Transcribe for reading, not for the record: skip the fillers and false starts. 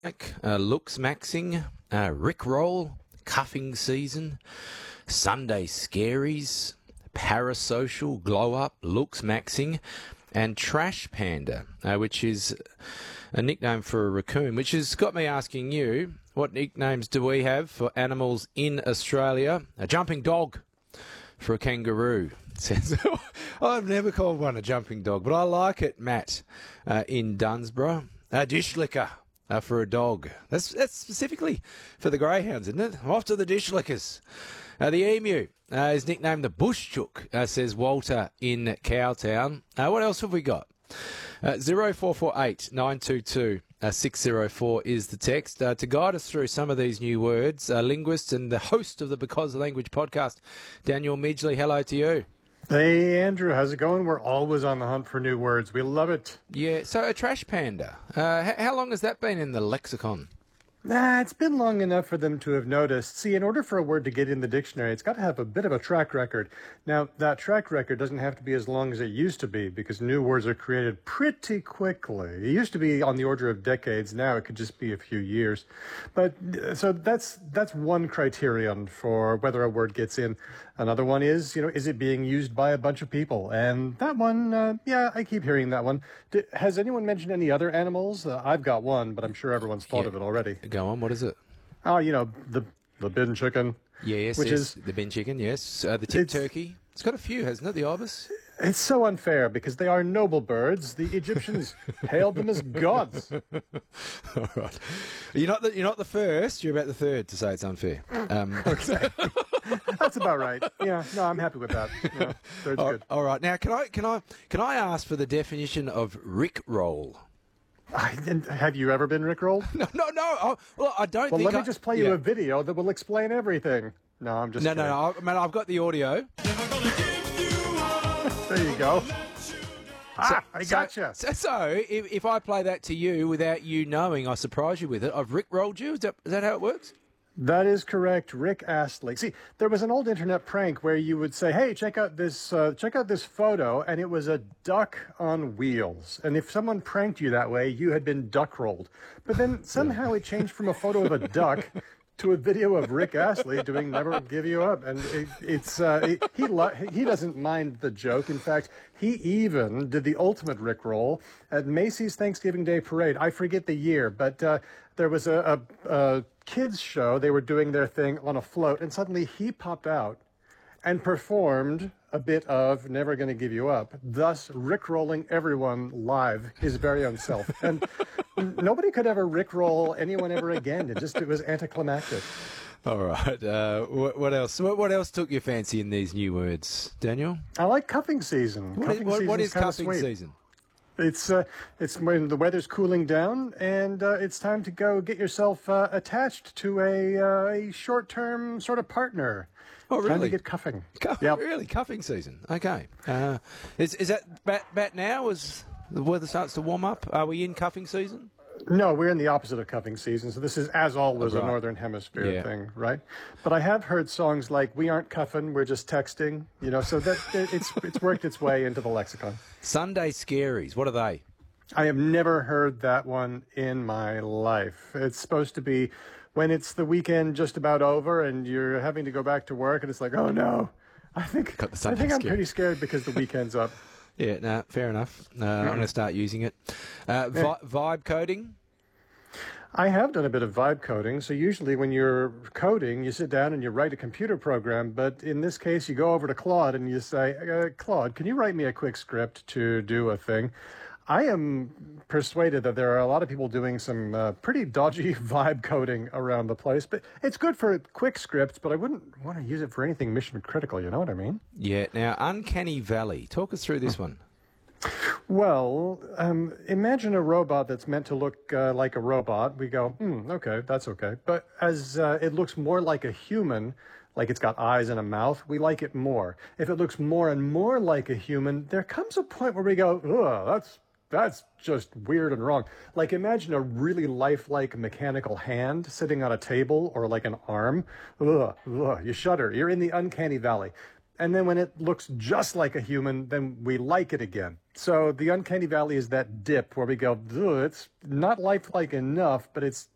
Looks maxing, Rickroll, cuffing season, Sunday scaries, parasocial, glow up, looks maxing, and trash panda, which is a nickname for a raccoon, which has got me asking you, what nicknames do we have for animals in Australia? A jumping dog for a kangaroo. Says, I've never called one a jumping dog, but I like it, Matt, in Dunsborough. A dish licker for a dog. That's specifically for the greyhounds, isn't it? I'm off to the dish lickers. The emu is nicknamed the bush chook, says Walter in Cowtown. What else have we got? 0448 922 604 is the text. To guide us through some of these new words, linguist and the host of the Because of Language podcast, Daniel Midgley, hello to you. Hey, Andrew, how's it going? We're always on the hunt for new words. We love it. Yeah, so a trash panda. How long has that been in the lexicon? It's been long enough for them to have noticed. See, in order for a word to get in the dictionary, it's got to have a bit of a track record. Now, that track record doesn't have to be as long as it used to be because new words are created pretty quickly. It used to be on the order of decades. Now it could just be a few years. But so that's one criterion for whether a word gets in. Another one is, is it being used by a bunch of people? And that one, I keep hearing that one. Has anyone mentioned any other animals? I've got one, but I'm sure everyone's thought of it already. Go on, what is it? Oh, the bin chicken. Yes, is the bin chicken, yes. The tip turkey. It's got a few, hasn't it, the ibis? It's so unfair because they are noble birds. The Egyptians hailed them as gods. All right. You're not the first, you're about the third to say it's unfair. Okay. That's about right. Yeah, no, I'm happy with that. Yeah, third's good. All right. Now, can I ask for the definition of Rickroll? Have you ever been Rickrolled? No. I don't think. Well, let me just play you a video that will explain everything. No, I'm just kidding. No. Man, I've got the audio. There you go. I gotcha. So if I play that to you without you knowing, I surprise you with it. I've Rickrolled you. Is that how it works? That is correct, Rick Astley. See, there was an old internet prank where you would say, "Hey, check out this photo," and it was a duck on wheels. And if someone pranked you that way, you had been duck rolled. But then somehow it changed from a photo of a duck to a video of Rick Astley doing "Never Give You Up," and he doesn't mind the joke. In fact, he even did the ultimate Rick roll at Macy's Thanksgiving Day Parade. I forget the year, but there was a kids show. They were doing their thing on a float, and suddenly he popped out and performed a bit of "Never Gonna Give You Up," thus rickrolling everyone live, his very own self. And nobody could ever rickroll anyone ever again. It was anticlimactic. All right. What else? What else took your fancy in these new words, Daniel? I like cuffing season. What is cuffing season? It's when the weather's cooling down and it's time to go get yourself attached to a short-term sort of partner. Oh, really? Time to get cuffing. Yep. Really? Cuffing season. Okay. Is that bat now as the weather starts to warm up? Are we in cuffing season? No, we're in the opposite of cuffing season. So this is, as always, a Northern Hemisphere thing, right? But I have heard songs like "We aren't cuffing, we're just texting," so that it's worked its way into the lexicon. Sunday scaries, what are they? I have never heard that one in my life. It's supposed to be when it's the weekend just about over and you're having to go back to work and it's like, oh no, I think I'm pretty scared because the weekend's up. Yeah, no, fair enough. I'm going to start using it. Vibe coding? I have done a bit of vibe coding. So usually when you're coding, you sit down and you write a computer program. But in this case, you go over to Claude and you say, Claude, can you write me a quick script to do a thing? I am persuaded that there are a lot of people doing some pretty dodgy vibe coding around the place, but it's good for quick scripts, but I wouldn't want to use it for anything mission critical, you know what I mean? Yeah. Now, Uncanny Valley. Talk us through this one. Well, imagine a robot that's meant to look like a robot. We go, okay, that's okay. But as it looks more like a human, like it's got eyes and a mouth, we like it more. If it looks more and more like a human, there comes a point where we go, ugh, that's just weird and wrong. Like imagine a really lifelike mechanical hand sitting on a table or like an arm. Ugh, you shudder. You're in the uncanny valley. And then when it looks just like a human, then we like it again. So the uncanny valley is that dip where we go, it's not lifelike enough, but it's